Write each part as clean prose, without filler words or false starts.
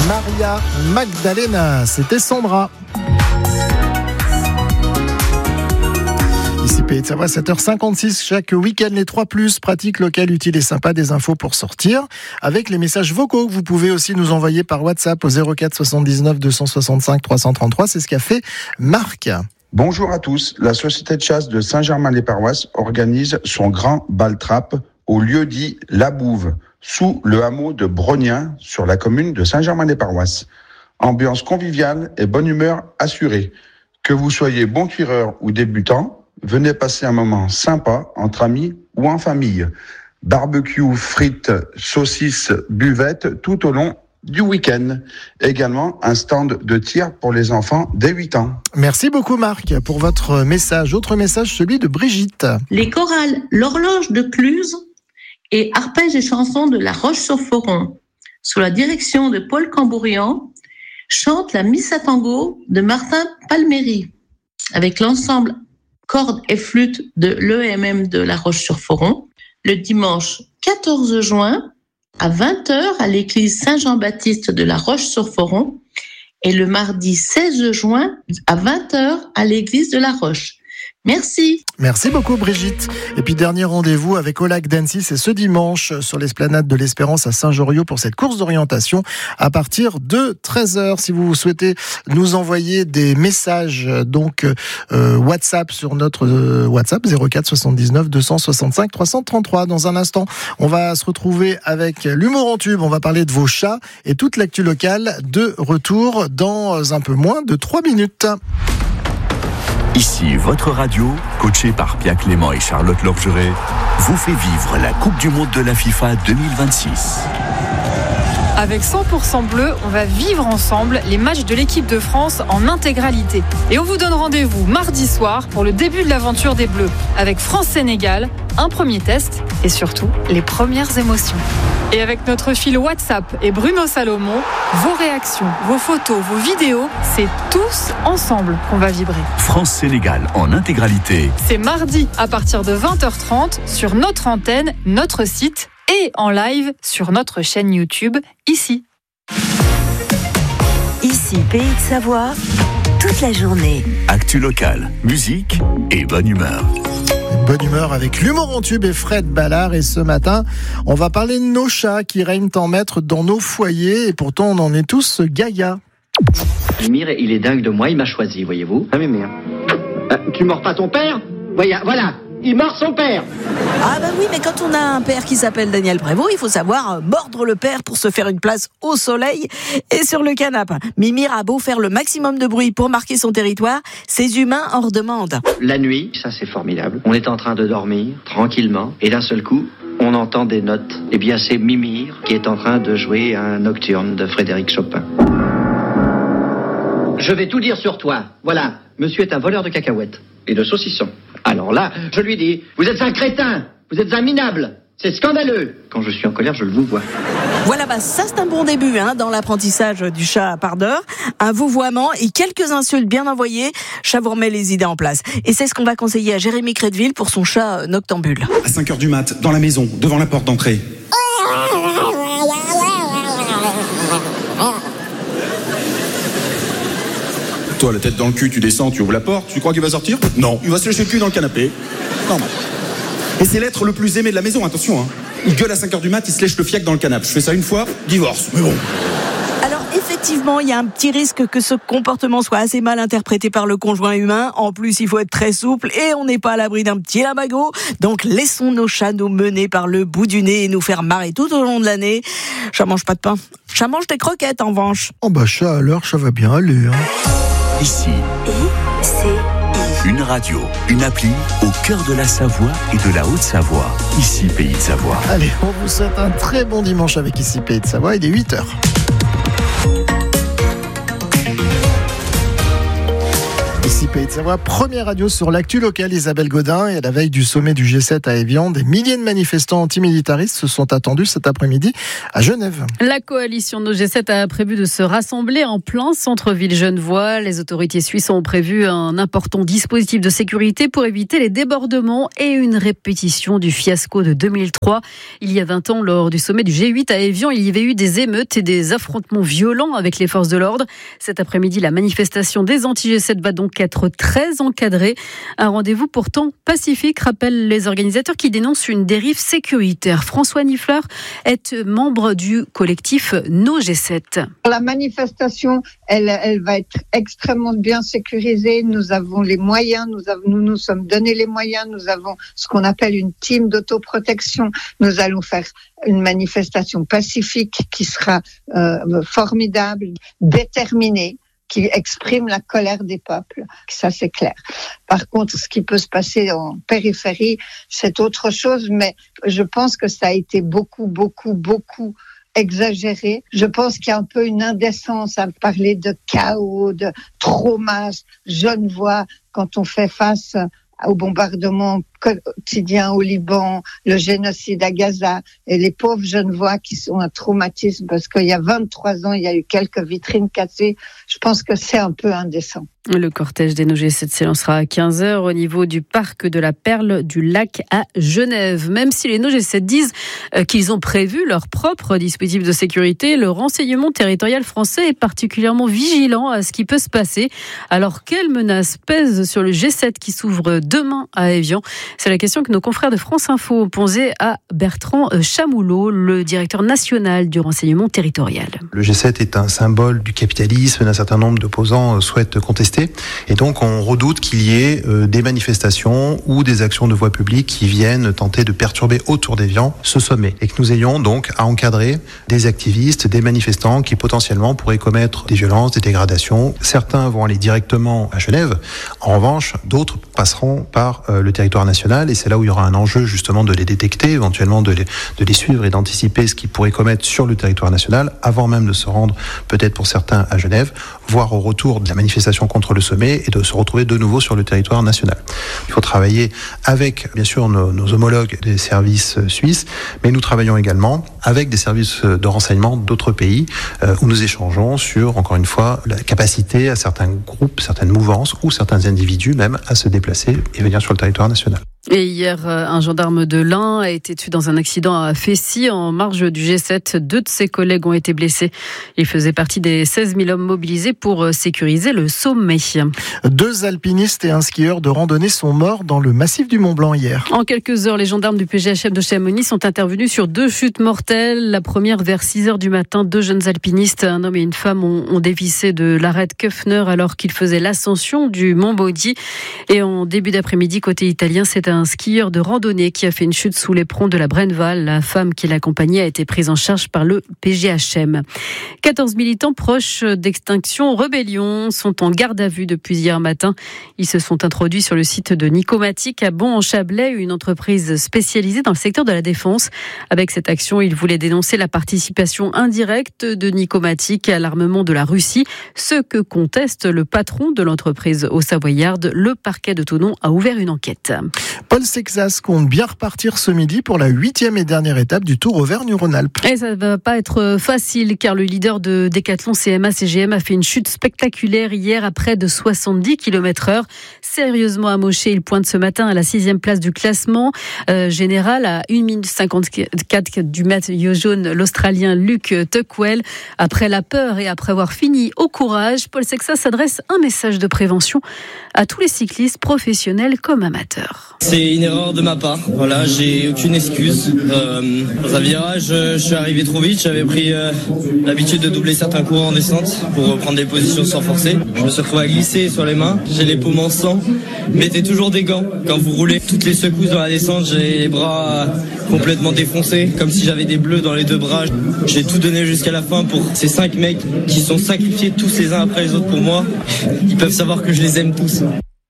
Maria Magdalena. C'était Sandra. Ici Pays de Savoie, 7h56, chaque week-end, les 3+, pratiques locales, utiles et sympas, des infos pour sortir, avec les messages vocaux que vous pouvez aussi nous envoyer par WhatsApp au 04 79 265 333. C'est ce qu'a fait Marc. Bonjour à tous. La Société de chasse de Saint-Germain-les-Paroisses organise son grand bal-trap au lieu dit La Bouve, sous le hameau de Brognien, sur la commune de Saint-Germain-les-Paroisses. Ambiance conviviale et bonne humeur assurée. Que vous soyez bon cuireur ou débutant, venez passer un moment sympa entre amis ou en famille. Barbecue, frites, saucisses, buvettes tout au long du week-end. Également un stand de tir pour les enfants dès 8 ans. Merci beaucoup Marc pour votre message. Autre message, celui de Brigitte. Les chorales L'Horloge de Cluse et Arpèges et chansons de La Roche-sur-Foron, sous la direction de Paul Cambourian, chantent la Missa Tango de Martin Palméry, avec l'ensemble cordes et flûtes de l'EMM de La Roche-sur-Foron, le dimanche 14 juin à 20h à l'église Saint-Jean-Baptiste de La Roche-sur-Foron et le mardi 16 juin à 20h à l'église de La Roche. Merci. Merci beaucoup Brigitte. Et puis dernier rendez-vous avec Au Lac d'Annecy, c'est ce dimanche sur l'esplanade de l'Espérance à Saint-Joriot pour cette course d'orientation à partir de 13h. Si vous souhaitez nous envoyer des messages donc WhatsApp sur notre WhatsApp 04 79 265 333. Dans un instant, on va se retrouver avec l'humour en tube. On va parler de vos chats et toute l'actu locale de retour dans un peu moins de 3 minutes. Ici, votre radio, coachée par Pia Clément et Charlotte Lorgeret, vous fait vivre la Coupe du Monde de la FIFA 2026. Avec 100% bleu, on va vivre ensemble les matchs de l'équipe de France en intégralité. Et on vous donne rendez-vous mardi soir pour le début de l'aventure des Bleus, avec France-Sénégal, un premier test et surtout les premières émotions. Et avec notre fil WhatsApp et Bruno Salomon, vos réactions, vos photos, vos vidéos, c'est tous ensemble qu'on va vibrer. France-Sénégal en intégralité. C'est mardi à partir de 20h30 sur notre antenne, notre site et en live sur notre chaîne YouTube, ici. Ici, Pays de Savoie, toute la journée. Actu locale, musique et bonne humeur. Bonne humeur avec l'humour en tube et Fred Ballard. Et ce matin, on va parler de nos chats qui règnent en maître dans nos foyers. Et pourtant, on en est tous gaga. Mimir, il est dingue de moi, il m'a choisi, voyez-vous. Ah, Mimir. Tu mords pas ton père ? Voilà, il mord son père. Ah bah oui, mais quand on a un père qui s'appelle Daniel Prévost, il faut savoir mordre le père pour se faire une place au soleil et sur le canapé. Mimir a beau faire le maximum de bruit pour marquer son territoire, ses humains en redemandent. La nuit, ça c'est formidable. On est en train de dormir, tranquillement, et d'un seul coup, on entend des notes. Eh bien, c'est Mimir qui est en train de jouer un nocturne de Frédéric Chopin. Je vais tout dire sur toi. Voilà, monsieur est un voleur de cacahuètes et de saucissons. Alors là, je lui dis, vous êtes un crétin, vous êtes un minable, c'est scandaleux. Quand je suis en colère, je le vous vois. Voilà, ça c'est un bon début dans l'apprentissage du chat à part d'heure. Un vouvoiement et quelques insultes bien envoyées, chat vous remet les idées en place. Et c'est ce qu'on va conseiller à Jérémy Crédville pour son chat noctambule. À 5h du mat, dans la maison, devant la porte d'entrée. Toi, la tête dans le cul, tu descends, tu ouvres la porte, tu crois qu'il va sortir ? Non, il va se lécher le cul dans le canapé. Normal. Et c'est l'être le plus aimé de la maison, attention. Il gueule à 5h du mat, il se lèche le fiac dans le canapé. Je fais ça une fois, divorce, mais bon. Alors effectivement, il y a un petit risque que ce comportement soit assez mal interprété par le conjoint humain. En plus, il faut être très souple et on n'est pas à l'abri d'un petit lamago. Donc laissons nos chats nous mener par le bout du nez et nous faire marrer tout au long de l'année. Chat mange pas de pain. Chat mange des croquettes en revanche. Oh bah chat alors, ça va bien aller. Ici, une radio, une appli au cœur de la Savoie et de la Haute-Savoie. Ici, Pays de Savoie. Allez, on vous souhaite un très bon dimanche avec Ici, Pays de Savoie. Il est 8h. Anticipate, sa voix première radio sur l'actu locale, Isabelle Godin. Et à la veille du sommet du G7 à Évian, des milliers de manifestants antimilitaristes se sont attendus cet après-midi à Genève. La coalition No G7 a prévu de se rassembler en plein centre-ville genevois. Les autorités suisses ont prévu un important dispositif de sécurité pour éviter les débordements et une répétition du fiasco de 2003. Il y a 20 ans, lors du sommet du G8 à Évian, il y avait eu des émeutes et des affrontements violents avec les forces de l'ordre. Cet après-midi, la manifestation des anti-G7 va donc être très encadrée. Un rendez-vous pourtant pacifique, rappellent les organisateurs qui dénoncent une dérive sécuritaire. François Nifleur est membre du collectif No G7. La manifestation, elle va être extrêmement bien sécurisée. Nous avons les moyens, nous sommes donné les moyens. Nous avons ce qu'on appelle une team d'autoprotection. Nous allons faire une manifestation pacifique qui sera formidable, déterminée, qui exprime la colère des peuples. Ça, c'est clair. Par contre, ce qui peut se passer en périphérie, c'est autre chose, mais je pense que ça a été beaucoup exagéré. Je pense qu'il y a un peu une indécence à parler de chaos, de trauma genevois quand on fait face au bombardement quotidien au Liban, le génocide à Gaza et les pauvres Genevois qui sont un traumatisme parce qu'il y a 23 ans, il y a eu quelques vitrines cassées. Je pense que c'est un peu indécent. Le cortège des No G7 s'élancera à 15h au niveau du parc de la Perle du Lac à Genève. Même si les No G7 disent qu'ils ont prévu leur propre dispositif de sécurité, le renseignement territorial français est particulièrement vigilant à ce qui peut se passer. Alors, quelle menace pèse sur le G7 qui s'ouvre demain à Évian ? C'est la question que nos confrères de France Info ont posée à Bertrand Chamoulot, le directeur national du renseignement territorial. Le G7 est un symbole du capitalisme, d'un certain nombre d'opposants souhaitent contester. Et donc, on redoute qu'il y ait des manifestations ou des actions de voie publique qui viennent tenter de perturber autour d'Évian ce sommet. Et que nous ayons donc à encadrer des activistes, des manifestants qui potentiellement pourraient commettre des violences, des dégradations. Certains vont aller directement à Genève. En revanche, d'autres passeront par le territoire national. Et c'est là où il y aura un enjeu justement de les détecter, éventuellement de les suivre et d'anticiper ce qu'ils pourraient commettre sur le territoire national avant même de se rendre peut-être pour certains à Genève, voire au retour de la manifestation contre le sommet et de se retrouver de nouveau sur le territoire national. Il faut travailler avec, bien sûr, nos homologues des services suisses, mais nous travaillons également avec des services de renseignement d'autres pays où nous échangeons sur, encore une fois, la capacité à certains groupes, certaines mouvances ou certains individus même à se déplacer et venir sur le territoire national. Et hier, un gendarme de l'Ain a été tué dans un accident à Fessy, en marge du G7. 2 de ses collègues ont été blessés. Il faisait partie des 16 000 hommes mobilisés pour sécuriser le sommet. 2 alpinistes et un skieur de randonnée sont morts dans le massif du Mont-Blanc hier. En quelques heures, les gendarmes du PGHM de Chamonix sont intervenus sur 2 chutes mortelles. La première vers 6h du matin, 2 jeunes alpinistes, un homme et une femme, ont dévissé de l'arête Köffner alors qu'ils faisaient l'ascension du Mont Baudy. Et en début d'après-midi, côté italien, c'est un skieur de randonnée qui a fait une chute sous l'éperon de la Brenneval. La femme qui l'accompagnait a été prise en charge par le PGHM. 14 militants proches d'Extinction Rebellion sont en garde à vue depuis hier matin. Ils se sont introduits sur le site de Nicomatic à Bon-en-Chablais, une entreprise spécialisée dans le secteur de la défense. Avec cette action, ils voulaient dénoncer la participation indirecte de Nicomatic à l'armement de la Russie, ce que conteste le patron de l'entreprise au Savoyard. Le parquet de Thonon a ouvert une enquête. Paul Sexas compte bien repartir ce midi pour la 8e et dernière étape du Tour Auvergne-Rhône-Alpes. Et ça ne va pas être facile car le leader de Décathlon CMA-CGM a fait une chute spectaculaire hier à près de 70 km/h. Sérieusement amoché, il pointe ce matin à la 6e place du classement général à 1 minute 54 du maillot jaune, l'Australien Luke Tuckwell. Après la peur et après avoir fini au courage, Paul Sexas s'adresse un message de prévention à tous les cyclistes professionnels comme amateurs. C'est une erreur de ma part. Voilà, j'ai aucune excuse. Dans un virage, je suis arrivé trop vite. J'avais pris l'habitude de doubler certains courants en descente pour reprendre des positions sans forcer. Je me suis retrouvé à glisser sur les mains. J'ai les paumes en sang. Mettez toujours des gants quand vous roulez. Toutes les secousses dans la descente, j'ai les bras complètement défoncés, comme si j'avais des bleus dans les 2 bras. J'ai tout donné jusqu'à la fin pour ces 5 mecs qui sont sacrifiés tous les uns après les autres pour moi. Ils peuvent savoir que je les aime tous.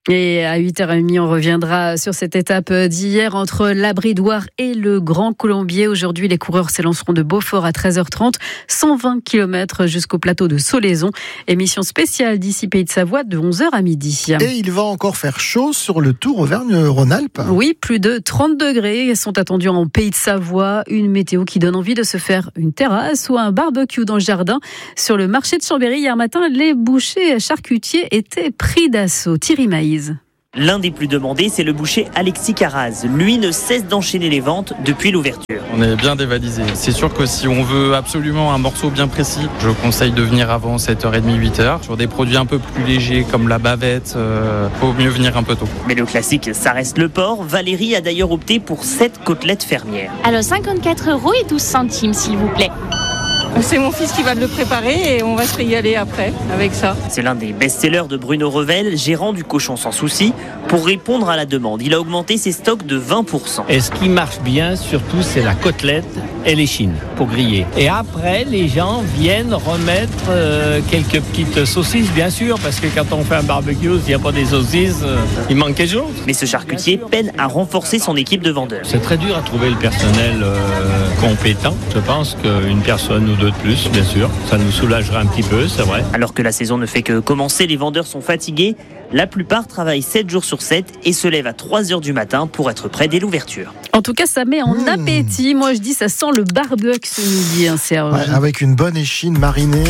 Et à 8h30, on reviendra sur cette étape d'hier entre la Bridoire et le Grand Colombier. Aujourd'hui, les coureurs s'élanceront de Beaufort à 13h30, 120 km jusqu'au plateau de Solaison. Émission spéciale d'ici Pays de Savoie de 11h à midi. Et il va encore faire chaud sur le Tour Auvergne-Rhône-Alpes. Oui, plus de 30 degrés sont attendus en Pays de Savoie. Une météo qui donne envie de se faire une terrasse ou un barbecue dans le jardin. Sur le marché de Chambéry, hier matin, les bouchers charcutiers étaient pris d'assaut. Thierry Maïs. L'un des plus demandés, c'est le boucher Alexis Caraz. Lui ne cesse d'enchaîner les ventes depuis l'ouverture. On est bien dévalisé. C'est sûr que si on veut absolument un morceau bien précis, je conseille de venir avant 7h30, 8h. Sur des produits un peu plus légers comme la bavette, faut mieux venir un peu tôt. Mais le classique, ça reste le porc. Valérie a d'ailleurs opté pour 7 côtelettes fermières. Alors 54 € et 12 centimes, s'il vous plaît. C'est mon fils qui va le préparer et on va se régaler après avec ça. C'est l'un des best-sellers de Bruno Revel, gérant du Cochon Sans Souci. Pour répondre à la demande, il a augmenté ses stocks de 20%. Et ce qui marche bien, surtout, c'est la côtelette et l'échine pour griller. Et après, les gens viennent remettre quelques petites saucisses, bien sûr, parce que quand on fait un barbecue, s'il n'y a pas des saucisses, il manque quelque chose. Mais ce charcutier peine à renforcer son équipe de vendeurs. C'est très dur à trouver le personnel compétent. Je pense qu'une personne ou deux de plus, bien sûr, ça nous soulagerait un petit peu, c'est vrai. Alors que la saison ne fait que commencer, les vendeurs sont fatigués. La plupart travaillent 7 jours sur 7 et se lèvent à 3h du matin pour être prêts dès l'ouverture. En tout cas, ça met en appétit. Moi, je dis, ça sent le barbecue ce midi, hein, Serge. Ouais, avec une bonne échine marinée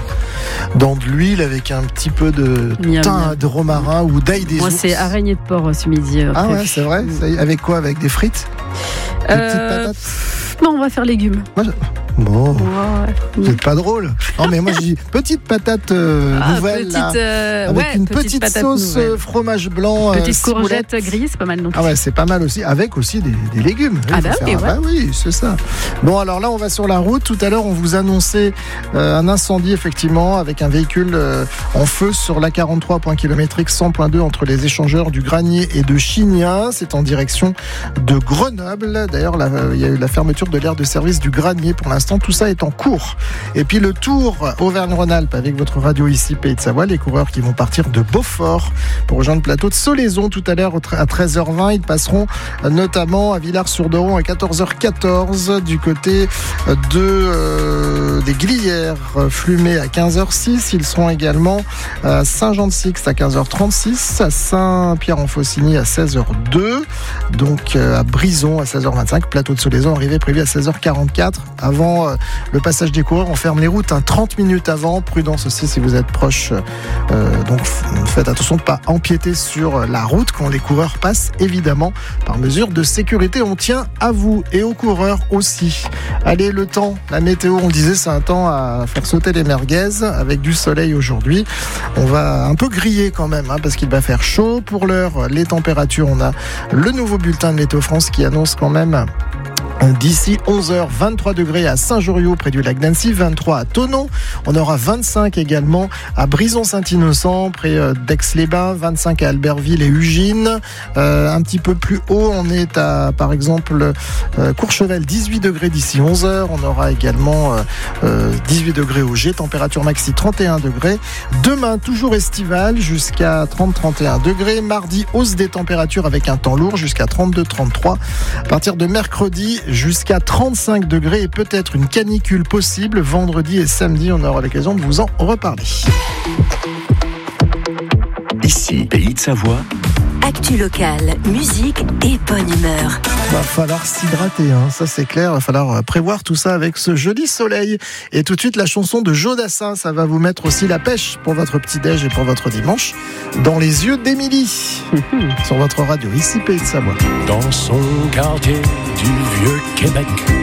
dans de l'huile, avec un petit peu de thym, de romarin ou d'ail des ours. Moi, c'est araignée de porc ce midi. Ah ouais, c'est vrai. Avec quoi? Avec des frites? Des petites patates? Non, on va faire légumes. Bon, vous n'êtes pas drôle. Non, mais moi je dis petite patate nouvelle avec une petite sauce fromage blanc. Petite courgette grillée, c'est pas mal non plus. Ah ouais, c'est pas mal aussi, avec aussi des légumes. Oui, c'est ça. Bon, alors là, on va sur la route. Tout à l'heure, on vous annonçait un incendie, effectivement, avec un véhicule en feu sur l'A43, point kilométrique 100.2 entre les échangeurs du Granier et de Chignin. C'est en direction de Grenoble. D'ailleurs, il y a eu la fermeture de l'aire de service du Granier pour l'instant. Tout ça est en cours. Et puis le Tour Auvergne-Rhône-Alpes avec votre radio ici, Pays de Savoie, les coureurs qui vont partir de Beaufort pour rejoindre le plateau de Solaison tout à l'heure à 13h20. Ils passeront notamment à Villars-sur-Doron à 14h14, du côté des Glières Flumées à 15h06. Ils seront également à Saint-Jean-de-Sixte à 15h36, à Saint-Pierre-en-Faucigny à 16h02, donc à Brison à 16h25, plateau de Solaison arrivée prévue à 16h44. Avant le passage des coureurs, on ferme les routes 30 minutes avant. Prudence aussi si vous êtes proche. Donc faites attention de ne pas empiéter sur la route quand les coureurs passent, évidemment, par mesure de sécurité. On tient à vous et aux coureurs aussi. Allez, le temps, la météo, on le disait, c'est un temps à faire sauter les merguez avec du soleil aujourd'hui. On va un peu griller quand même, parce qu'il va faire chaud. Pour l'heure, les températures, on a le nouveau bulletin de Météo France qui annonce quand même d'ici 11h, 23 degrés à Saint-Joriot près du lac d'Annecy, 23 à Thonon. On aura 25 également à Brison-Saint-Innocent près d'Aix-les-Bains, 25 à Albertville et Ugine. Un petit peu plus haut, on est à, par exemple, Courchevel, 18 degrés d'ici 11h. On aura également 18 degrés au G, température maxi 31 degrés. Demain, toujours estival, jusqu'à 30-31 degrés. Mardi, hausse des températures avec un temps lourd jusqu'à 32-33. À partir de mercredi, jusqu'à 35 degrés et peut-être une canicule possible. Vendredi et samedi, on aura l'occasion de vous en reparler. Ici, Pays de Savoie. Actu locale, musique et bonne humeur. Va falloir s'hydrater, ça c'est clair. Va falloir prévoir tout ça avec ce joli soleil. Et tout de suite, la chanson de Jodassin, ça va vous mettre aussi la pêche pour votre petit-déj et pour votre dimanche. Dans les yeux d'Émilie, sur votre radio, ici Pays de Savoie. Dans son quartier du Vieux-Québec,